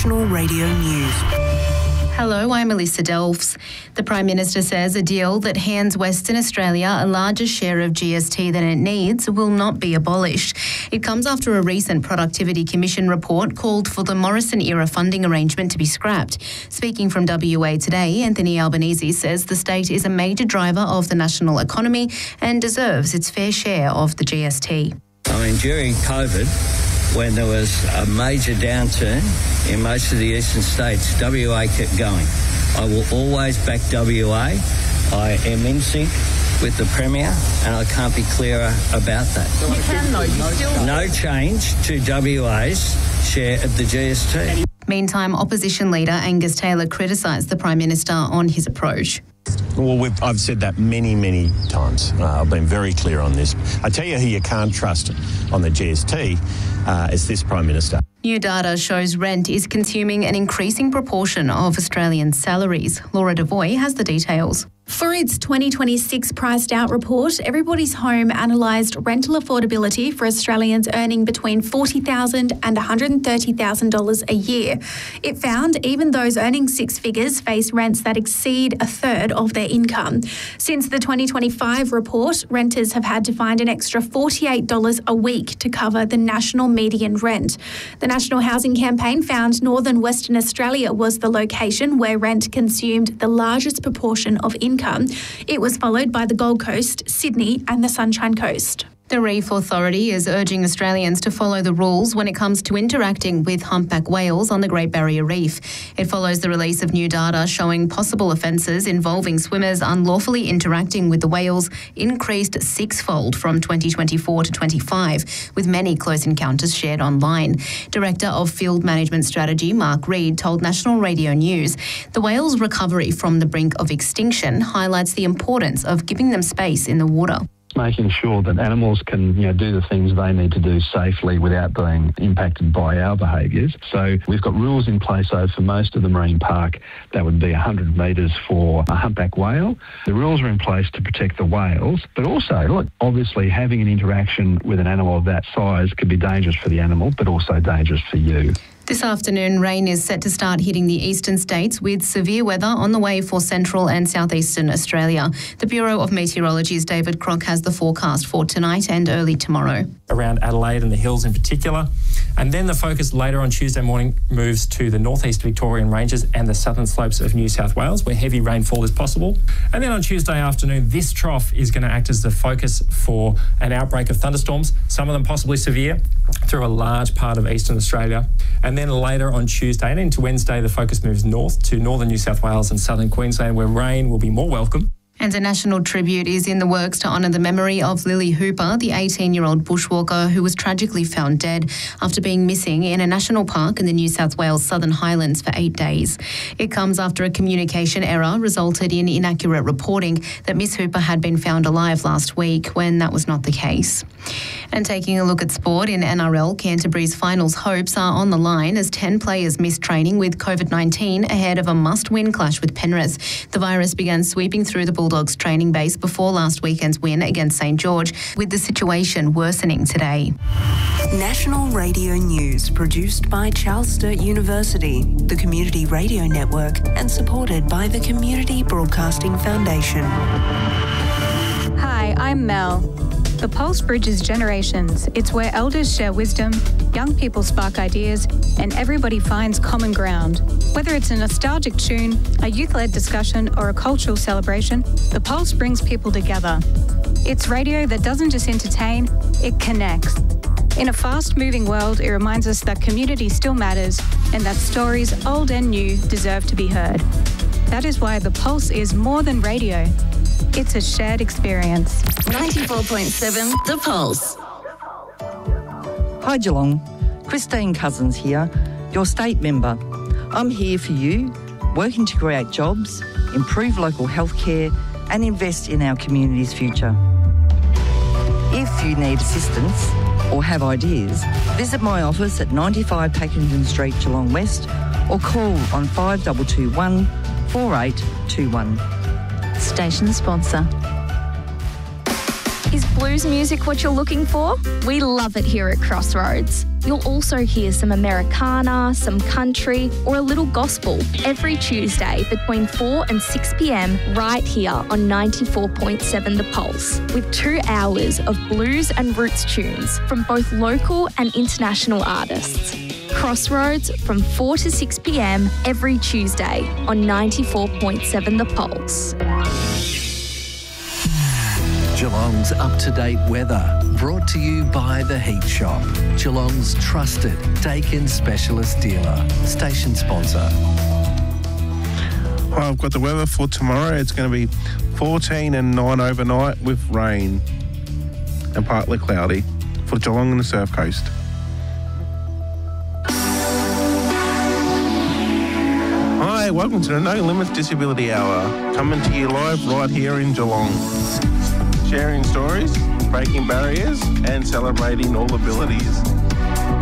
National Radio News. Hello, I'm Melissa Delfs. The Prime Minister says a deal that hands Western Australia a larger share of GST than it needs will not be abolished. It comes after a recent Productivity Commission report called for the Morrison-era funding arrangement to be scrapped. Speaking from WA Today, Anthony Albanese says the state is a major driver of the national economy and deserves its fair share of the GST. During COVID, when there was a major downturn in most of the eastern states, WA kept going. I will always back WA. I am in sync with the Premier, and I can't be clearer about that. You can, though. You still... No change to WA's share of the GST. Meantime, Opposition Leader Angus Taylor criticised the Prime Minister on his approach. Well, I've said that many times. I've been very clear on this. I tell you who you can't trust on the GST is this Prime Minister. New data shows rent is consuming an increasing proportion of Australian salaries. Laura Devoy has the details. For its 2026 Priced Out report, Everybody's Home analysed rental affordability for Australians earning between $40,000 and $130,000 a year. It found even those earning six figures face rents that exceed a third of their income. Since the 2025 report, renters have had to find an extra $48 a week to cover the national median rent. The National Housing Campaign found northern Western Australia was the location where rent consumed the largest proportion of income. It was followed by the Gold Coast, Sydney and the Sunshine Coast. The Reef Authority is urging Australians to follow the rules when it comes to interacting with humpback whales on the Great Barrier Reef. It follows the release of new data showing possible offences involving swimmers unlawfully interacting with the whales increased sixfold from 2024 to 25, with many close encounters shared online. Director of Field Management Strategy, Mark Reid, told National Radio News the whales' recovery from the brink of extinction highlights the importance of giving them space in the water. Making sure that animals can, do the things they need to do safely without being impacted by our behaviours. So we've got rules in place for most of the marine park. That would be 100 metres for a humpback whale. The rules are in place to protect the whales, but also, obviously having an interaction with an animal of that size could be dangerous for the animal, but also dangerous for you. This afternoon, rain is set to start hitting the eastern states with severe weather on the way for central and southeastern Australia. The Bureau of Meteorology's David Crock has the forecast for tonight and early tomorrow. Around Adelaide and the hills in particular. And then the focus later on Tuesday morning moves to the northeast Victorian ranges and the southern slopes of New South Wales, where heavy rainfall is possible. And then on Tuesday afternoon, this trough is going to act as the focus for an outbreak of thunderstorms, some of them possibly severe, through a large part of eastern Australia. And then later on Tuesday and into Wednesday, the focus moves north to northern New South Wales and southern Queensland, where rain will be more welcome. And a national tribute is in the works to honour the memory of Lily Hooper, the 18-year-old bushwalker who was tragically found dead after being missing in a national park in the New South Wales Southern Highlands for 8 days. It comes after a communication error resulted in inaccurate reporting that Miss Hooper had been found alive last week when that was not the case. And taking a look at sport in NRL, Canterbury's finals hopes are on the line as 10 players missed training with COVID-19 ahead of a must-win clash with Penrith. The virus began sweeping through the Bulldogs training base before last weekend's win against St George, with the situation worsening today. National Radio News, produced by Charles Sturt University, the Community Radio Network, and supported by the Community Broadcasting Foundation. Hi, I'm Mel. The Pulse bridges generations. It's where elders share wisdom, young people spark ideas, and everybody finds common ground. Whether it's a nostalgic tune, a youth-led discussion, or a cultural celebration, the Pulse brings people together. It's radio that doesn't just entertain, it connects. In a fast-moving world, it reminds us that community still matters and that stories, old and new, deserve to be heard. That is why the Pulse is more than radio. It's a shared experience. 94.7 The Pulse. Hi Geelong, Christine Cousins here, your state member. I'm here for you, working to create jobs, improve local healthcare and invest in our community's future. If you need assistance or have ideas, visit my office at 95 Packington Street, Geelong West, or call on 5221 4821. Station sponsor. Is blues music what you're looking for? We love it here at Crossroads. You'll also hear some Americana, some country, or a little gospel every Tuesday between 4 and 6 p.m. right here on 94.7 The Pulse, with 2 hours of blues and roots tunes from both local and international artists. Crossroads from 4 to 6 p.m. every Tuesday on 94.7 The Pulse. Geelong's up-to-date weather, brought to you by The Heat Shop, Geelong's trusted Dakin specialist dealer, station sponsor. Well, I've got the weather for tomorrow. It's going to be 14 and 9 overnight with rain and partly cloudy for Geelong and the Surf Coast. Hi, welcome to the No Limits Disability Hour, coming to you live right here in Geelong. Sharing stories, breaking barriers and celebrating all abilities.